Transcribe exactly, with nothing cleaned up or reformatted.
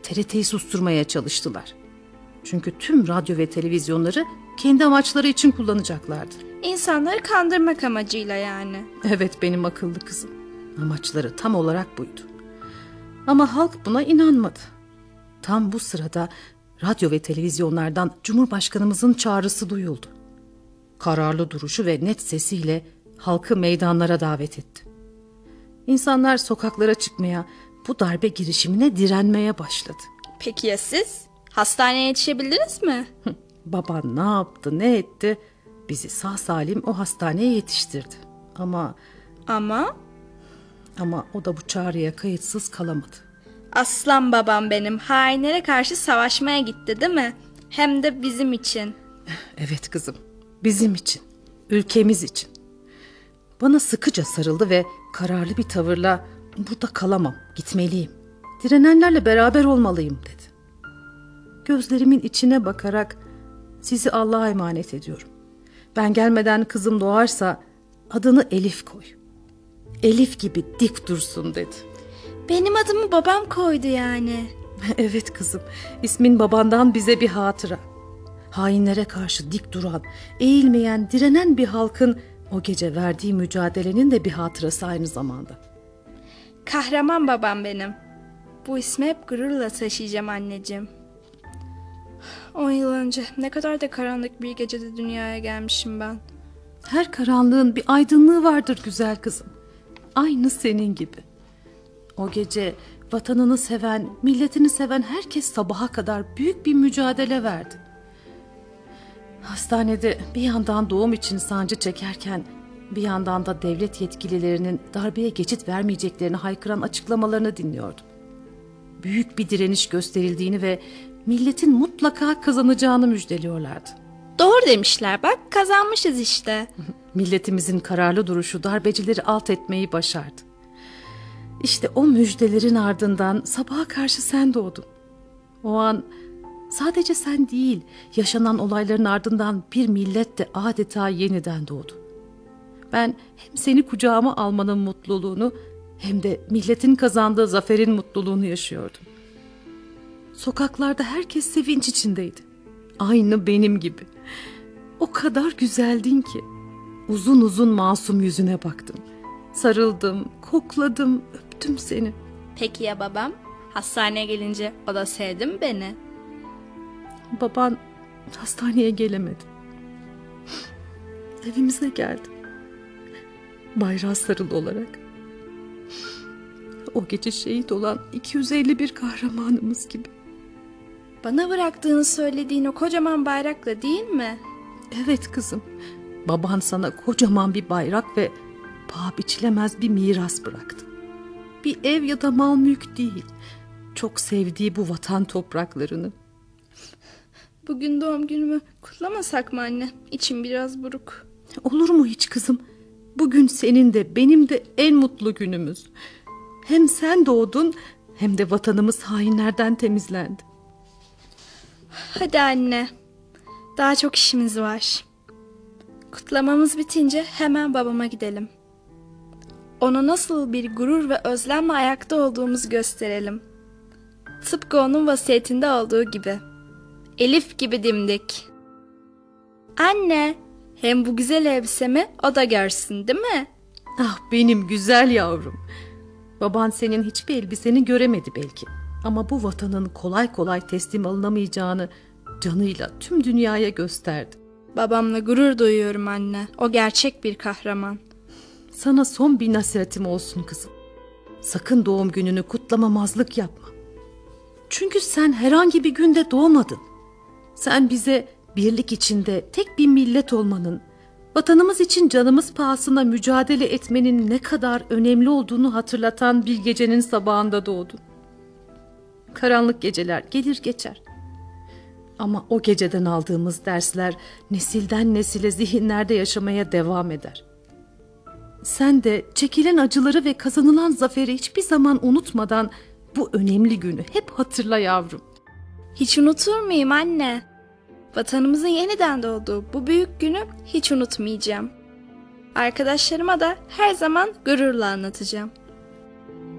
T R T'yi susturmaya çalıştılar. Çünkü tüm radyo ve televizyonları kendi amaçları için kullanacaklardı. İnsanları kandırmak amacıyla yani. Evet benim akıllı kızım. Amaçları tam olarak buydu. Ama halk buna inanmadı. Tam bu sırada radyo ve televizyonlardan Cumhurbaşkanımızın çağrısı duyuldu. Kararlı duruşu ve net sesiyle halkı meydanlara davet etti. İnsanlar sokaklara çıkmaya, bu darbe girişimine direnmeye başladı. Peki ya siz? Hastaneye yetişebildiniz mi? Baban ne yaptı, ne etti? Bizi sağ salim o hastaneye yetiştirdi. Ama... Ama? Ama o da bu çağrıya kayıtsız kalamadı. Aslan babam benim. Hainlere karşı savaşmaya gitti değil mi? Hem de bizim için. Evet kızım, bizim için, ülkemiz için. Bana sıkıca sarıldı ve kararlı bir tavırla burada kalamam, gitmeliyim. Direnenlerle beraber olmalıyım dedi. Gözlerimin içine bakarak sizi Allah'a emanet ediyorum. Ben gelmeden kızım doğarsa adını Elif koy. Elif gibi dik dursun dedi. Benim adımı babam koydu yani. Evet kızım, ismin babandan bize bir hatıra. Hainlere karşı dik duran, eğilmeyen, direnen bir halkın o gece verdiği mücadelenin de bir hatırası aynı zamanda. Kahraman babam benim. Bu ismi hep gururla taşıyacağım anneciğim. On yıl önce ne kadar da karanlık bir gecede dünyaya gelmişim ben. Her karanlığın bir aydınlığı vardır güzel kızım. Aynı senin gibi. O gece vatanını seven, milletini seven herkes sabaha kadar büyük bir mücadele verdi. Hastanede bir yandan doğum için sancı çekerken bir yandan da devlet yetkililerinin darbeye geçit vermeyeceklerini haykıran açıklamalarını dinliyordum. Büyük bir direniş gösterildiğini ve milletin mutlaka kazanacağını müjdeliyorlardı. Doğru demişler bak, kazanmışız işte. Milletimizin kararlı duruşu darbecileri alt etmeyi başardı. İşte o müjdelerin ardından sabaha karşı sen doğdun. O an sadece sen değil, yaşanan olayların ardından bir millet de adeta yeniden doğdu. Ben hem seni kucağıma almanın mutluluğunu hem de milletin kazandığı zaferin mutluluğunu yaşıyordum. Sokaklarda herkes sevinç içindeydi. Aynı benim gibi. O kadar güzeldin ki. Uzun uzun masum yüzüne baktım. Sarıldım, kokladım, öptüm seni. Peki ya babam? Hastaneye gelince o da sevdi mi beni? Baban hastaneye gelemedi. Evimize geldi. Bayrağı sarılı olarak. O gece şehit olan iki yüz elli bir kahramanımız gibi. Bana bıraktığını söylediğin o kocaman bayrakla değil mi? Evet kızım. Baban sana kocaman bir bayrak ve paha biçilemez bir miras bıraktı. Bir ev ya da mal mülk değil. Çok sevdiği bu vatan topraklarını. Bugün doğum günümü kutlamasak mı anne? İçim biraz buruk. Olur mu hiç kızım? Bugün senin de benim de en mutlu günümüz. Hem sen doğdun hem de vatanımız hainlerden temizlendi. Hadi anne. Daha çok işimiz var. Kutlamamız bitince hemen babama gidelim. Ona nasıl bir gurur ve özlemle ayakta olduğumuzu gösterelim. Tıpkı onun vasiyetinde olduğu gibi. Elif gibi dimdik. Anne, hem bu güzel elbisemi o da görsün değil mi? Ah benim güzel yavrum. Baban senin hiçbir elbiseni göremedi belki. Ama bu vatanın kolay kolay teslim alınamayacağını canıyla tüm dünyaya gösterdi. Babamla gurur duyuyorum anne. O gerçek bir kahraman. Sana son bir nasihatim olsun kızım. Sakın doğum gününü kutlamamazlık yapma. Çünkü sen herhangi bir günde doğmadın. Sen bize birlik içinde tek bir millet olmanın, vatanımız için canımız pahasına mücadele etmenin ne kadar önemli olduğunu hatırlatan bir gecenin sabahında doğdun. Karanlık geceler gelir geçer. Ama o geceden aldığımız dersler nesilden nesile zihinlerde yaşamaya devam eder. Sen de çekilen acıları ve kazanılan zaferi hiçbir zaman unutmadan bu önemli günü hep hatırla yavrum. Hiç unutur muyum anne? Vatanımızın yeniden doğduğu bu büyük günü hiç unutmayacağım. Arkadaşlarıma da her zaman gururla anlatacağım.